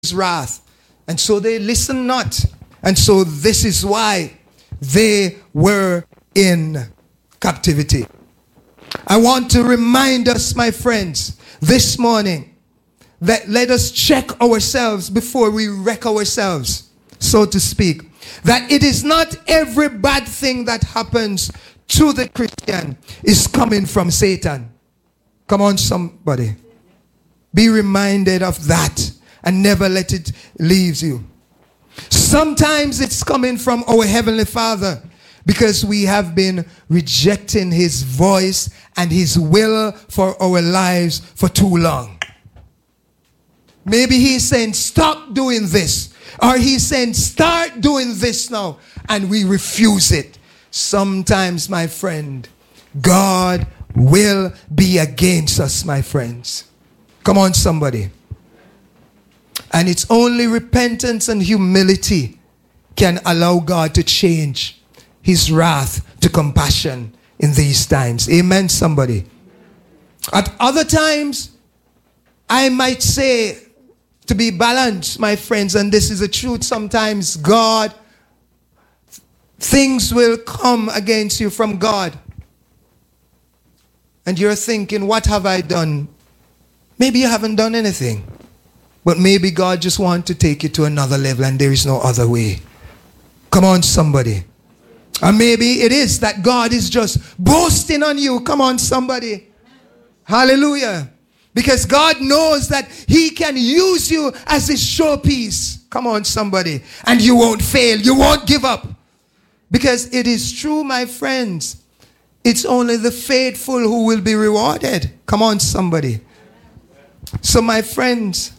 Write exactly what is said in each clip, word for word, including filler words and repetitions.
his wrath. And so they listened not. And so this is why they were in captivity. I want to remind us, my friends, this morning, that let us check ourselves before we wreck ourselves, so to speak. That it is not every bad thing that happens to the Christian is coming from Satan. Come on, somebody. Be reminded of that and never let it leave you. Sometimes it's coming from our Heavenly Father because we have been rejecting his voice and his will for our lives for too long. Maybe he's saying, stop doing this. Or he's saying, start doing this now. And we refuse it. Sometimes, my friend, God will be against us, my friends. Come on, somebody. And it's only repentance and humility can allow God to change his wrath to compassion in these times. Amen, somebody. At other times, I might say, to be balanced, my friends, and this is the truth, sometimes God, things will come against you from God. And you're thinking, what have I done? Maybe you haven't done anything. But maybe God just wants to take you to another level and there is no other way. Come on, somebody. Or maybe it is that God is just boasting on you. Come on, somebody. Hallelujah. Because God knows that he can use you as his showpiece. Come on, somebody. And you won't fail. You won't give up. Because it is true, my friends. It's only the faithful who will be rewarded. Come on, somebody. So, my friends,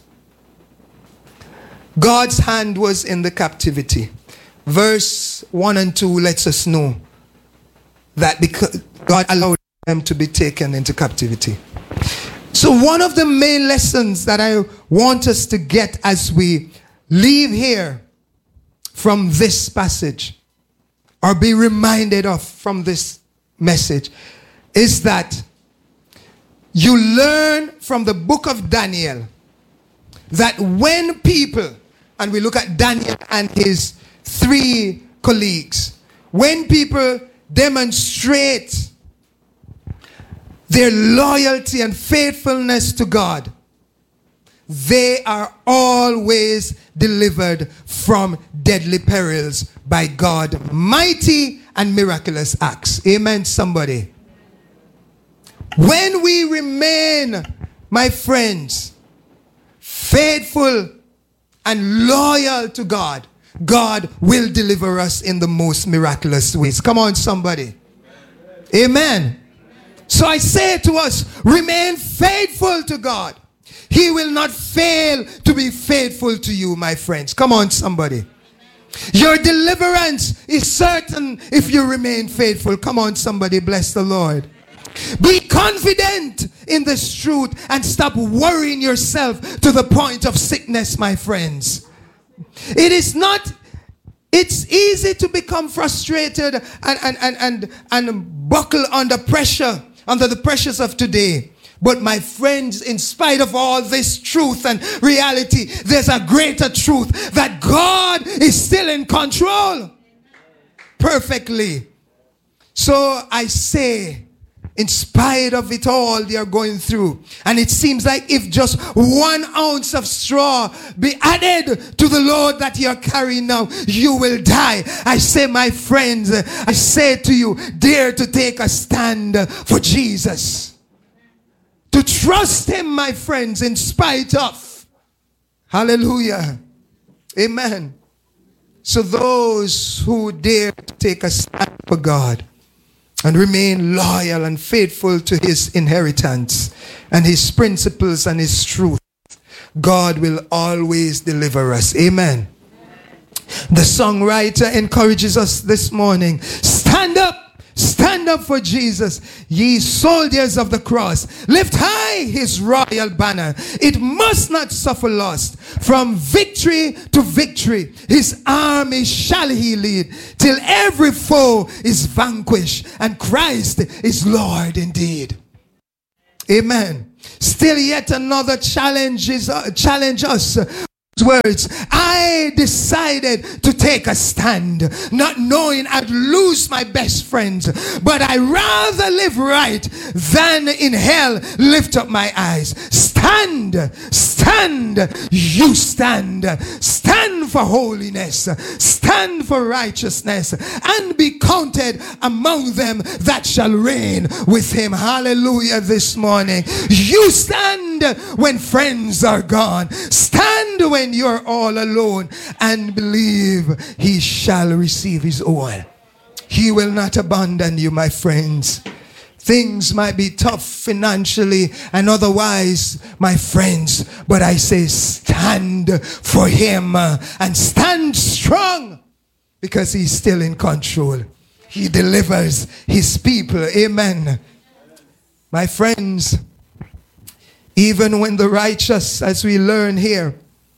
God's hand was in the captivity. Verse one and two lets us know that because God allowed them to be taken into captivity. So one of the main lessons that I want us to get as we leave here from this passage, or be reminded of from this message, is that you learn from the book of Daniel that when people, and we look at Daniel and his three colleagues, when people demonstrate their loyalty and faithfulness to God, they are always delivered from deadly perils by God, mighty and miraculous acts. Amen, somebody. When we remain, my friends, faithful and loyal to God, God will deliver us in the most miraculous ways. Come on, somebody. Amen. Amen. So I say to us, remain faithful to God. He will not fail to be faithful to you, my friends. Come on, somebody. Your deliverance is certain if you remain faithful. Come on, somebody. Bless the Lord. Be confident in this truth and stop worrying yourself to the point of sickness, my friends. It is not, it's easy to become frustrated and, and, and, and, and buckle under pressure, under the pressures of today. But my friends, in spite of all this truth and reality, there's a greater truth that God is still in control perfectly. So I say, in spite of it all they are going through, and it seems like if just one ounce of straw be added to the load that you are carrying now, you will die. I say, my friends, I say to you, dare to take a stand for Jesus. To trust him, my friends, in spite of. Hallelujah. Amen. So those who dare to take a stand for God and remain loyal and faithful to his inheritance and his principles and his truth, God will always deliver us. Amen. The songwriter encourages us this morning. Stand up. Stand up for Jesus, ye soldiers of the cross. Lift high his royal banner. It must not suffer loss. From victory to victory, his army shall he lead, till every foe is vanquished and Christ is Lord indeed. Amen. Still yet another challenge is uh, challenge us. words, I decided to take a stand, not knowing I'd lose my best friends, but I rather live right than in hell lift up my eyes. Stand, stand, you stand, stand for holiness, stand for righteousness, and be counted among them that shall reign with him. Hallelujah. This morning, you stand when friends are gone. Stand when you're all alone, and believe he shall receive his own. He will not abandon you, my friends. Things might be tough financially and otherwise, my friends, but I say stand for him and stand strong, because he's still in control. He delivers his people. Amen. My friends, even when the righteous, as we learn here,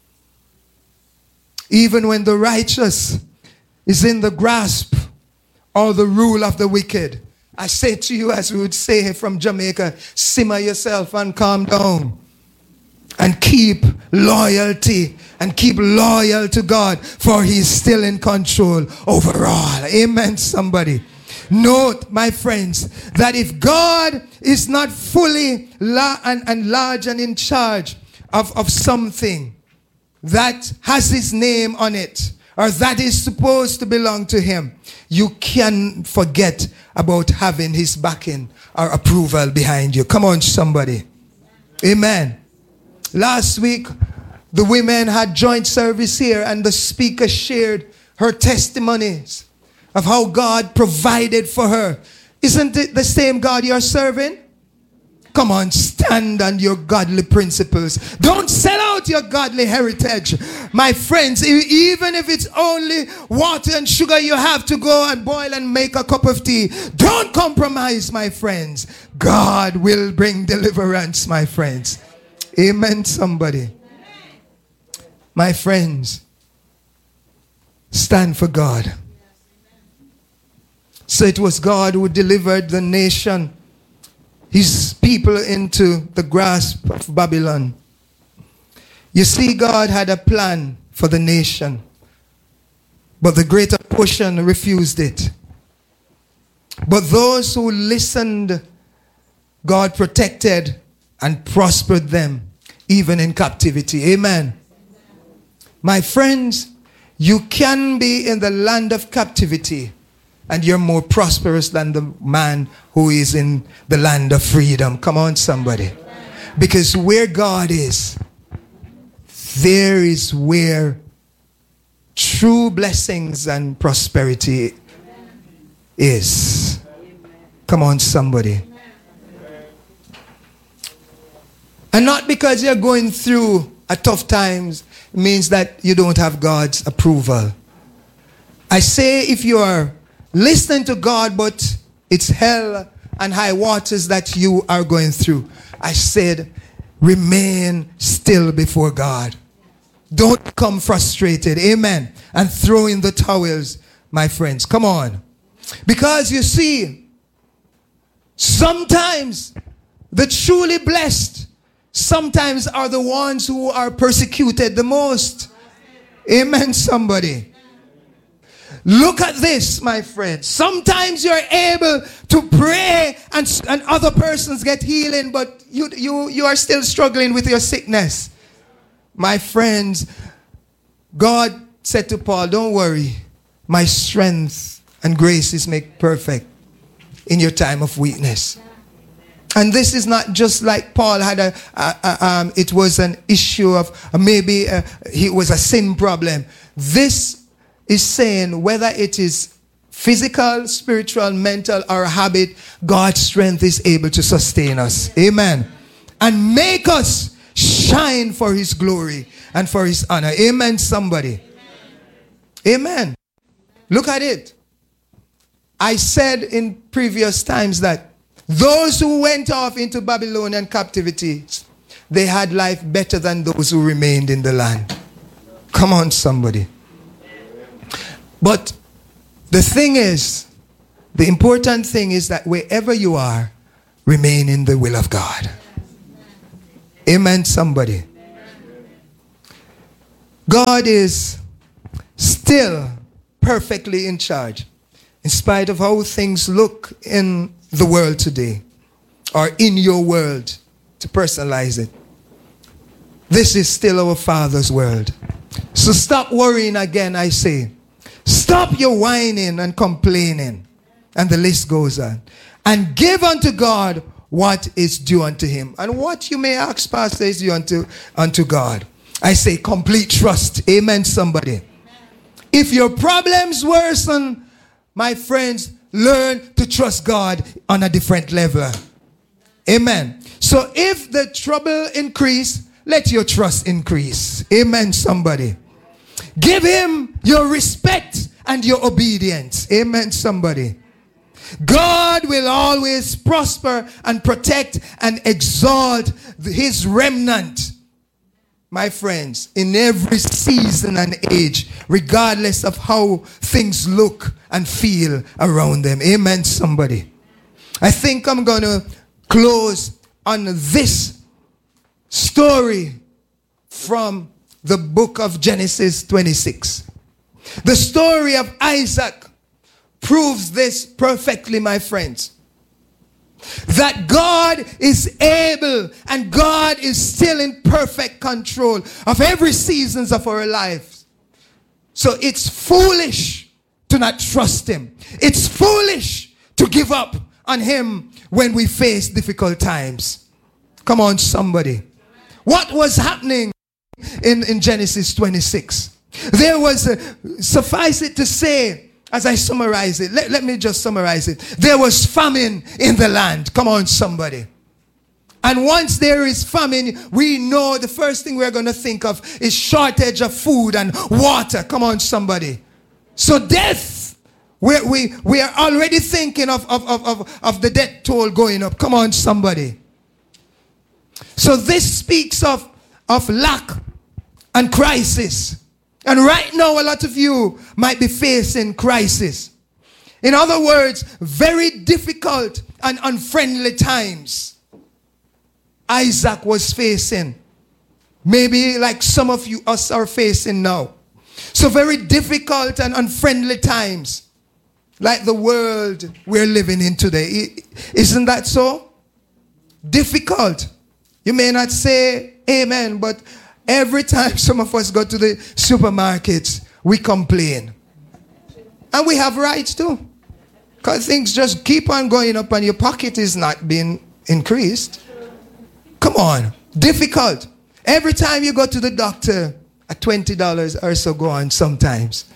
even when the righteous is in the grasp or the rule of the wicked, I say to you, as we would say from Jamaica, simmer yourself and calm down. And keep loyalty and keep loyal to God, for he's still in control over all. Amen, somebody. Note, my friends, that if God is not fully la- and, and large and in charge of, of something that has his name on it, or that is supposed to belong to him, you can forget about having his backing or approval behind you. Come on, somebody. Amen. Last week, the women had joint service here, and the speaker shared her testimonies of how God provided for her. Isn't it the same God you're serving? Come on, stand on your godly principles. Don't sell out your godly heritage. My friends, even if it's only water and sugar you have to go and boil and make a cup of tea, don't compromise, my friends. God will bring deliverance, my friends. Amen, somebody. My friends, stand for God. So it was God who delivered the nation, his people, into the grasp of Babylon. You see, God had a plan for the nation, but the greater portion refused it. But those who listened, God protected and prospered them, even in captivity. Amen. My friends, you can be in the land of captivity, and you're more prosperous than the man who is in the land of freedom. Come on, somebody. Because where God is, there is where true blessings and prosperity is. Come on, somebody. And not because you're going through a tough times means that you don't have God's approval. I say, if you are listening to God, but it's hell and high waters that you are going through, I said, remain still before God. Don't become frustrated. Amen. And throw in the towels, my friends. Come on. Because you see, sometimes the truly blessed sometimes are the ones who are persecuted the most. Amen, somebody. Look at this, my friend. Sometimes you're able to pray and, and other persons get healing, but you, you, you are still struggling with your sickness. My friends, God said to Paul, don't worry. My strength and grace is made perfect in your time of weakness. And this is not just like Paul had a, a, a um, it was an issue of uh, maybe uh, it was a sin problem. This is saying whether it is physical, spiritual, mental, or a habit, God's strength is able to sustain us. Amen. And make us shine for his glory and for his honor. Amen, somebody. Amen. Look at it. I said in previous times that those who went off into Babylonian captivity, they had life better than those who remained in the land. Come on, somebody. But the thing is, the important thing is that wherever you are, remain in the will of God. Amen, somebody. God is still perfectly in charge, in spite of how things look in the world today, or in your world, to personalize it. This is still our Father's world. So stop worrying again, I say. Stop your whining and complaining. And the list goes on. And give unto God what is due unto him. And what you may ask, Pastor, is due unto, unto God. I say complete trust. Amen, somebody. If your problems worsen, my friends, learn to trust God on a different level. Amen. So if the trouble increase, let your trust increase. Amen, somebody. Give him your respect and your obedience. Amen, somebody. God will always prosper and protect and exalt his remnant, my friends, in every season and age, regardless of how things look and feel around them. Amen, somebody. I think I'm going to close on this story from the book of Genesis twenty-six. The story of Isaac proves this perfectly, my friends. That God is able and God is still in perfect control of every seasons of our lives. So it's foolish to not trust him. It's foolish to give up on him when we face difficult times. Come on, somebody. What was happening in, in Genesis twenty-six? There was, a, suffice it to say, as I summarize it, let, let me just summarize it. There was famine in the land. Come on, somebody. And once there is famine, we know the first thing we're going to think of is shortage of food and water. Come on, somebody. So death, we we we are already thinking of, of, of, of, of the death toll going up. Come on, somebody. So this speaks of, of lack and crisis. And right now, a lot of you might be facing crisis. In other words, very difficult and unfriendly times Isaac was facing. Maybe like some of you us are facing now. So very difficult and unfriendly times, like the world we're living in today. Isn't that so? Difficult. You may not say amen, but every time some of us go to the supermarkets, we complain. And we have rights too. Because things just keep on going up and your pocket is not being increased. Come on. Difficult. Every time you go to the doctor, a twenty dollars or so go on sometimes.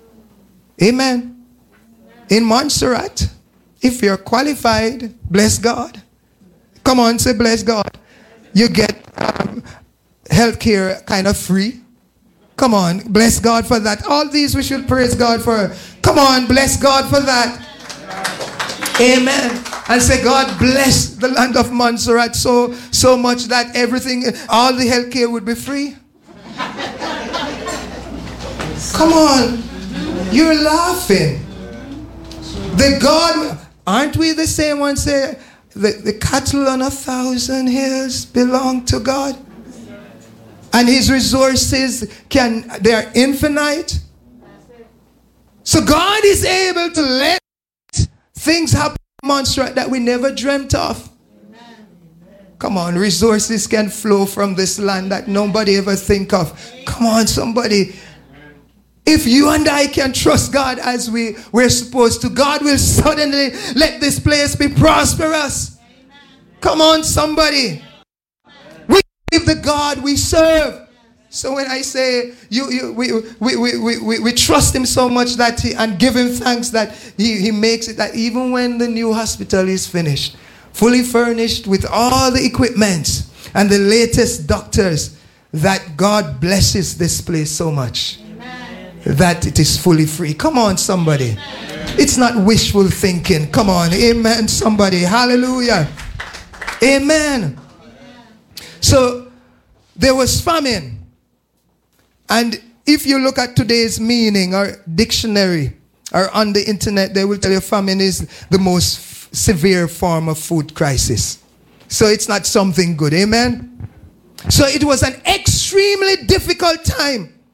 Amen. In Montserrat, if you're qualified, bless God. Come on, say bless God. You get um, healthcare kind of free. Come on, bless God for that. All these we should praise God for. Come on, bless God for that. Amen. And say, God bless the land of Montserrat so so much that everything, all the healthcare would be free. Come on, you're laughing. The God, aren't we the same one say, the, the cattle on a thousand hills belong to God? And his resources, can they are infinite. So God is able to let things happen in Montserrat that we never dreamt of. Come on, resources can flow from this land that nobody ever think of. Come on, somebody. If you and I can trust God as we, we're supposed to, God will suddenly let this place be prosperous. Come on, somebody. We believe the God we serve. So when I say you, you we, we, we, we, we, we trust him so much that he, and give him thanks that he, he makes it that even when the new hospital is finished, fully furnished with all the equipment and the latest doctors, that God blesses this place so much. Amen. That it is fully free. Come on, somebody. Amen. It's not wishful thinking. Come on. Amen, somebody. Hallelujah. Amen. Amen. So there was famine. And if you look at today's meaning or dictionary or on the internet, they will tell you famine is the most f- severe form of food crisis. So it's not something good. Amen? So it was an extremely difficult time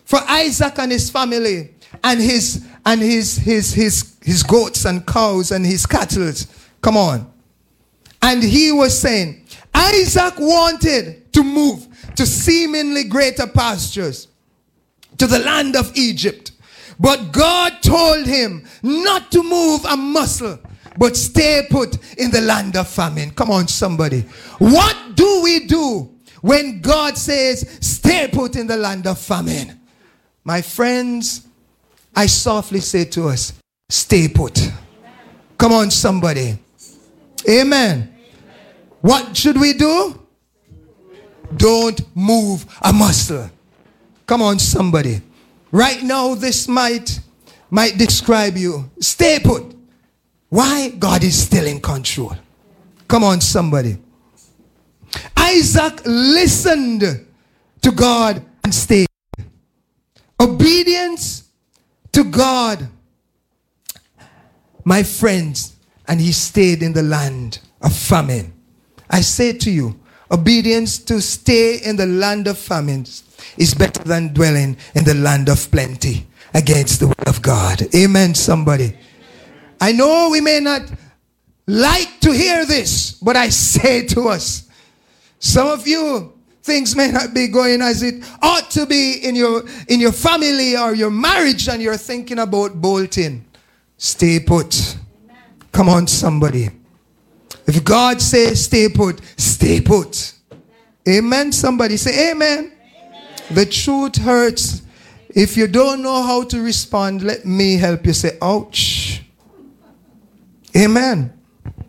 for Isaac and his family and his and his his his his goats and cows and his cattle. Come on. And he was saying, Isaac wanted to move to seemingly greater pastures, to the land of Egypt. But God told him not to move a muscle, but stay put in the land of famine. Come on, somebody. What do we do when God says, stay put in the land of famine? My friends, I softly say to us, stay put. Amen. Come on, somebody. Amen. Amen. What should we do? Don't move a muscle. Come on, somebody. Right now, this might, might describe you. Stay put. Why? God is still in control. Come on, somebody. Isaac listened to God and stayed. Obedience to God, my friends, and he stayed in the land of famine. I say to you, obedience to stay in the land of famine is better than dwelling in the land of plenty against the will of God. Amen, somebody. I know we may not like to hear this, but I say to us, some of you, things may not be going as it ought to be in your, in your family or your marriage, and you're thinking about bolting. Stay put. Amen. Come on, somebody. If God says stay put, stay put. Amen. Amen. Somebody say amen. Amen. The truth hurts. If you don't know how to respond, let me help you. Say, ouch. Amen.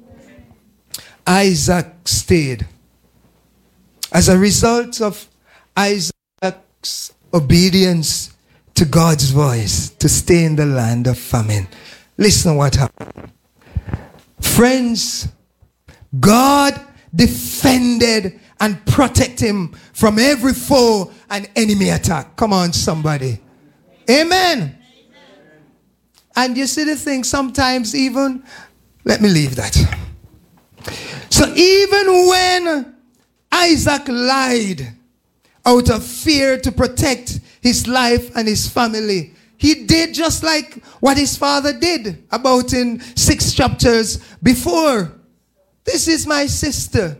Isaac stayed. As a result of Isaac's obedience to God's voice to stay in the land of famine, listen what happened. Friends, God defended and protected him from every foe and enemy attack. Come on, somebody. Amen. Amen. And you see the thing, sometimes even, let me leave that. So even when Isaac lied out of fear to protect his life and his family, he did just like what his father did about in six chapters before. This is my sister.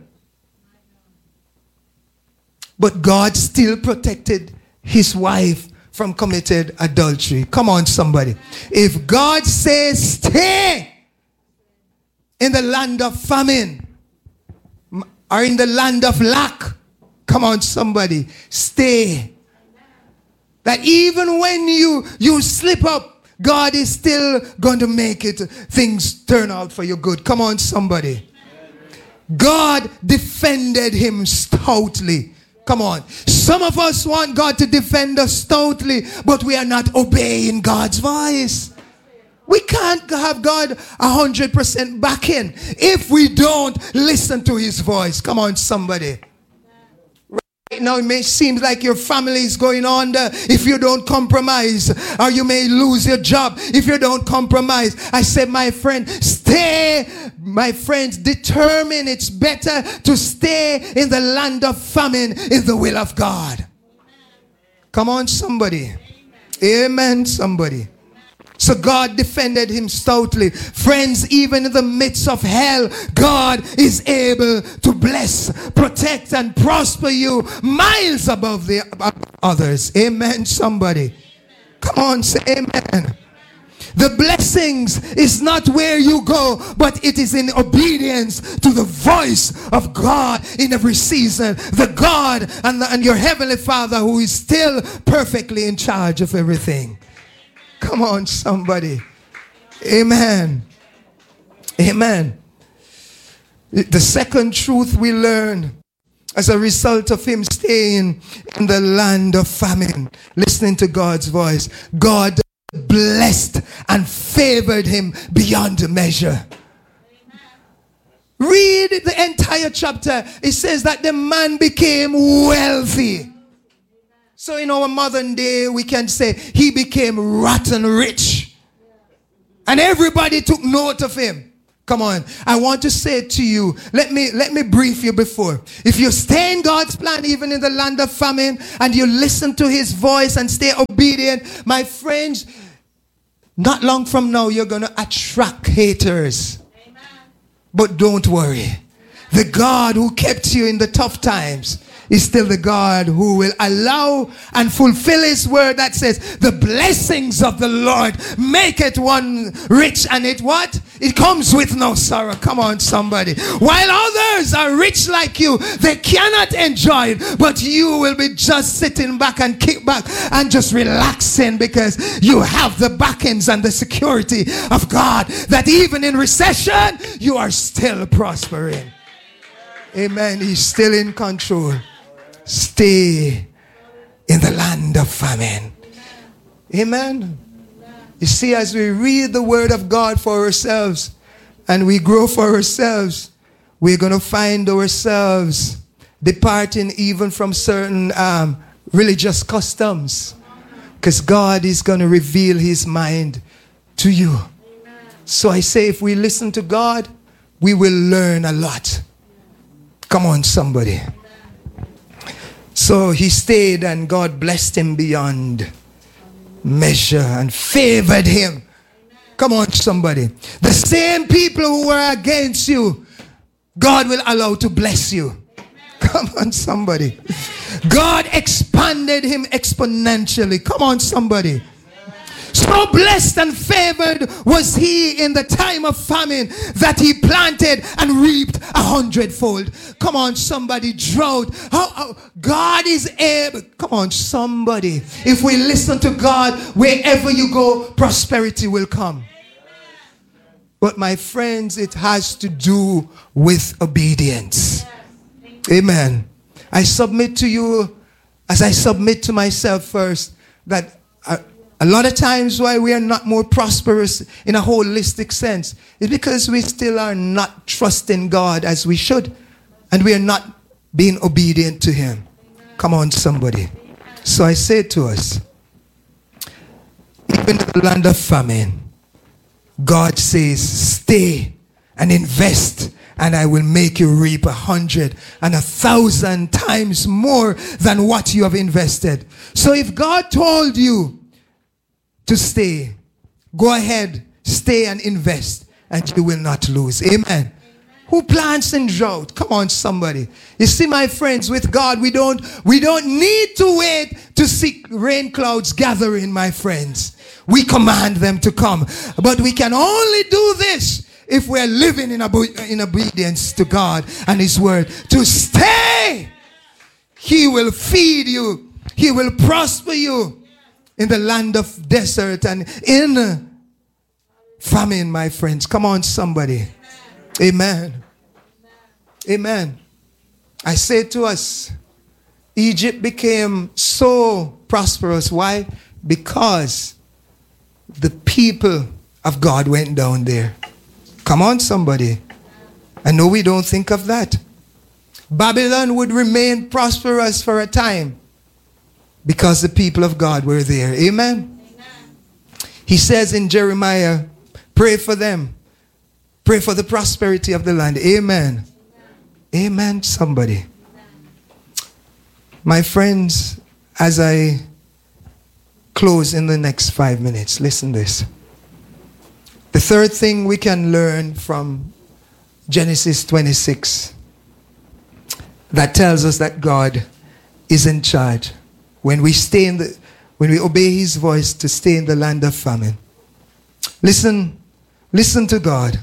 But God still protected his wife from committed adultery. Come on, somebody. If God says stay in the land of famine or in the land of lack, come on, somebody, stay. That even when you, you slip up, God is still going to make it, things turn out for your good. Come on, somebody. God defended him stoutly. Come on. Some of us want God to defend us stoutly, but we are not obeying God's voice. We can't have God one hundred percent backing if we don't listen to his voice. Come on, somebody. Right now, it may seem like your family is going under if you don't compromise, or you may lose your job if you don't compromise. I said, my friend, stay. My friends, determine it's better to stay in the land of famine in the will of God. Come on, somebody. Amen, somebody. So God defended him stoutly. Friends, even in the midst of hell, God is able to bless, protect, and prosper you miles above the above others. Amen, somebody. Come on, say amen. The blessings is not where you go, but it is in obedience to the voice of God in every season. The God and, the, and your heavenly Father who is still perfectly in charge of everything. Come on, somebody. Amen. Amen. The second truth we learn as a result of him staying in the land of famine, listening to God's voice, God blessed and favored him beyond measure. Read the entire chapter. It says that the man became wealthy. So in our modern day, we can say he became rotten rich. And everybody took note of him. Come on. I want to say to you, let me let me brief you before. If you stay in God's plan, even in the land of famine, and you listen to his voice and stay obedient, my friends, not long from now, you're going to attract haters. Amen. But don't worry. The God who kept you in the tough times is still the God who will allow and fulfill his word that says, the blessings of the Lord make it one rich, and it what? It comes with no sorrow. Come on, somebody. While others are rich like you, they cannot enjoy it, but you will be just sitting back and kick back and just relaxing because you have the backings and the security of God, that even in recession, you are still prospering. Amen. He's still in control. Stay in the land of famine. Amen. You see, as we read the word of God for ourselves and we grow for ourselves, we're going to find ourselves departing even from certain um, religious customs, because God is going to reveal his mind to you. So I say, if we listen to God, we will learn a lot. Come on, somebody. So he stayed, and God blessed him beyond measure and favored him. Come on, somebody. The same people who were against you, God will allow to bless you. Come on, somebody. God expanded him exponentially. Come on, somebody. So blessed and favored was he in the time of famine that he planted and reaped a hundredfold. Come on, somebody. Drought. How, how, God is able. Come on, somebody. If we listen to God, wherever you go, prosperity will come. But my friends, it has to do with obedience. Amen. I submit to you, as I submit to myself first, that I, a lot of times why we are not more prosperous in a holistic sense is because we still are not trusting God as we should. And we are not being obedient to him. Come on, somebody. So I say to us, even in the land of famine, God says, stay and invest, and I will make you reap a hundred and a thousand times more than what you have invested. So if God told you to stay, go ahead, stay and invest, and you will not lose. Amen. Amen. Who plants in drought? Come on, somebody. You see, my friends, with God, we don't we don't need to wait to see rain clouds gathering, my friends. We command them to come. But we can only do this if we're living in, obe- in obedience to God and his word. To stay, he will feed you. He will prosper you in the land of desert and in famine, my friends. Come on, somebody. Amen. Amen. I say to us, Egypt became so prosperous. Why? Because the people of God went down there. Come on, somebody. I know we don't think of that. Babylon would remain prosperous for a time because the people of God were there. Amen? Amen. He says in Jeremiah, pray for them. Pray for the prosperity of the land. Amen. Amen, Amen somebody. Amen. My friends, as I close in the next five minutes, listen to this. The third thing we can learn from Genesis twenty-six that tells us that God is in charge. When we stay in the, when we obey his voice to stay in the land of famine. Listen, listen to God.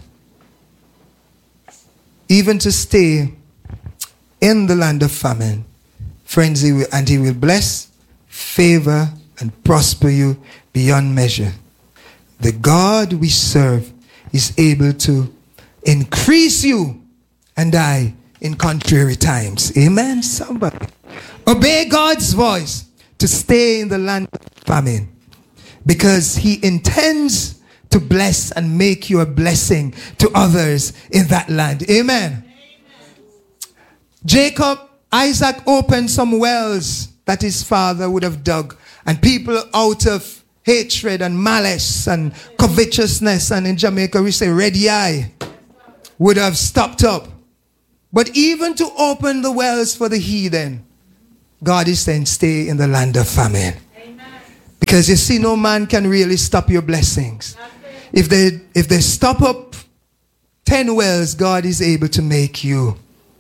Even to stay in the land of famine, friends, he will, and he will bless, favor, and prosper you beyond measure. The God we serve is able to increase you and I in contrary times. Amen, somebody. Obey God's voice to stay in the land of famine, because he intends to bless and make you a blessing to others in that land. Amen. Amen. Jacob, Isaac opened some wells that his father would have dug, and people out of hatred and malice and covetousness, and in Jamaica we say ready eye, would have stopped up. But even to open the wells for the heathen, God is saying, stay in the land of famine. Amen. Because you see, no man can really stop your blessings. If they, if they stop up ten wells, God is able to make you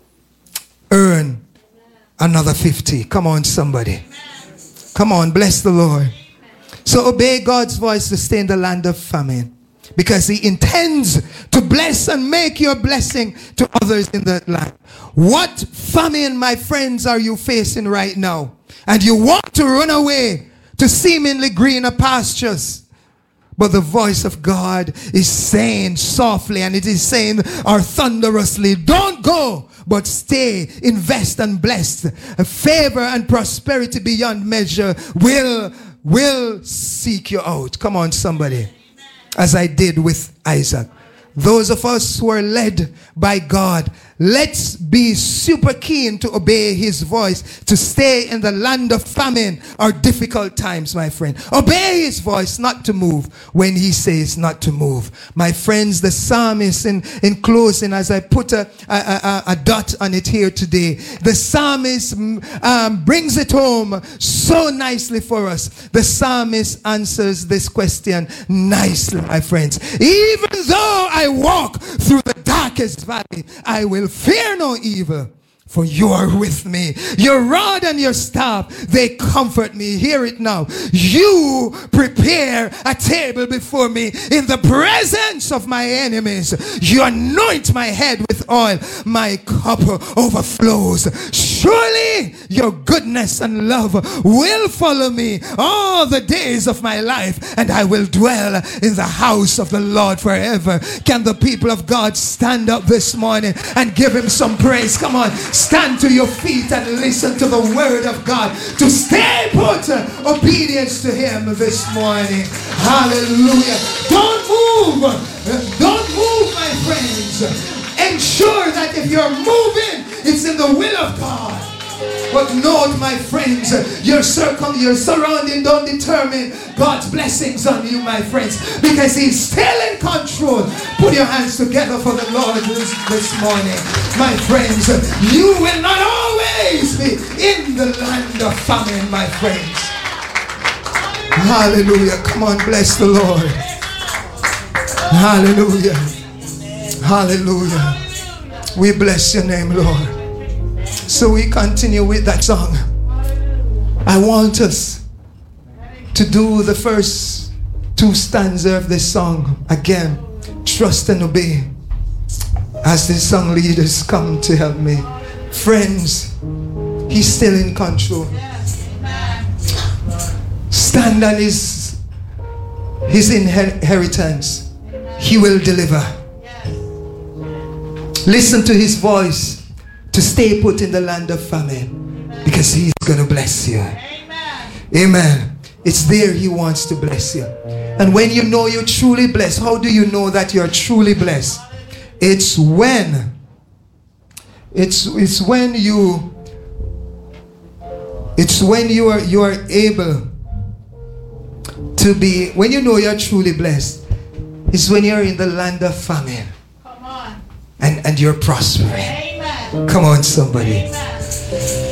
earn another fifty. Come on, somebody. Amen. Come on, bless the Lord. Amen. So obey God's voice to stay in the land of famine. Because he intends to bless and make your blessing to others in that land. What famine, my friends, are you facing right now? And you want to run away to seemingly greener pastures. But the voice of God is saying softly, and it is saying or thunderously, don't go, but stay, invest and bless. Favor and prosperity beyond measure will, will seek you out. Come on, somebody. As I did with Isaac. Those of us who are led by God, let's be super keen to obey his voice, to stay in the land of famine or difficult times, my friend. Obey his voice, not to move when he says not to move. My friends, the psalmist, in, in closing, as I put a, a, a, a dot on it here today, the psalmist um, brings it home so nicely for us. The psalmist answers this question nicely, my friends. Even though I walk through the darkest valley, I will fear no evil, for you are with me. Your rod and your staff, they comfort me. Hear it now. You prepare a table before me in the presence of my enemies. You anoint my head with oil. My cup overflows. Surely your goodness and love will follow me all the days of my life, and I will dwell in the house of the Lord forever. Can the people of God stand up this morning and give him some praise? Come on, stand to your feet and listen to the word of God. To stay put, obedience to him this morning. Hallelujah. Don't move. Don't move, my friends. Ensure that if you're moving, it's in the will of God. But note, my friends, your circle, your surrounding don't determine God's blessings on you, my friends, because he's still in control. Put your hands together for the Lord this, this morning. My friends, you will not always be in the land of famine, my friends. Hallelujah. Come on, bless the Lord. Hallelujah. Hallelujah. We bless your name, Lord. So we continue with that song. I want us to do the first two stanzas of this song again. Trust and obey. As the song leaders come to help me. Friends, he's still in control. Stand on his, his inheritance. He will deliver. Listen to his voice to stay put in the land of famine, because he's going to bless you. Amen. Amen. It's there he wants to bless you. And when you know you're truly blessed, how do you know that you're truly blessed? It's when it's it's when you it's when you are you are able to be, when you know you're truly blessed, it's when you're in the land of famine. Come on. And and you're prospering. Amen. Come on, somebody. Amen.